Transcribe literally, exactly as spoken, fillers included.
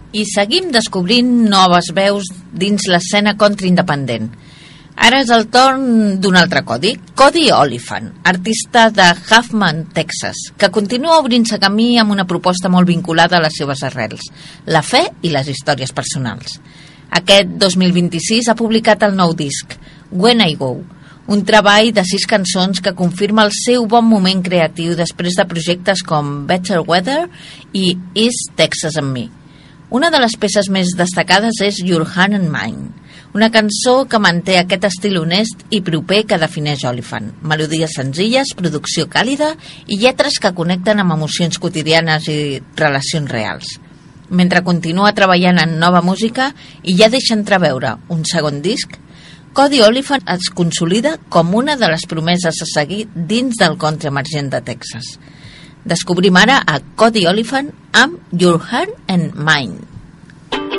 I seguim descobrint noves veus dins l'escena country independent. Ara és el torn d'un altre Cody, Cody Oliphant, artista de Huffman, Texas, que continua obrint-se camí amb una proposta molt vinculada a les seves arrels, la fe i les històries personals. Aquest dos mil vint-i-sis ha publicat el nou disc, When I Go, un treball de sis cançons que confirma el seu bon moment creatiu després de projectes com Better Weather i East Texas and Me. Una de les peces més destacades és Your Heart and Mine, una cançó que manté aquest estil honest i proper que defineix Oliphant. Melodies senzilles, producció càlida i lletres que connecten amb emocions quotidianes i relacions reals. Mentre continua treballant en nova música i ja deixa entreveure un segon disc, Cody Oliphant es consolida com una de les promeses a seguir dins del country emergent de Texas. Descobrim ara a Cody Oliphant amb Your Heart and Mine.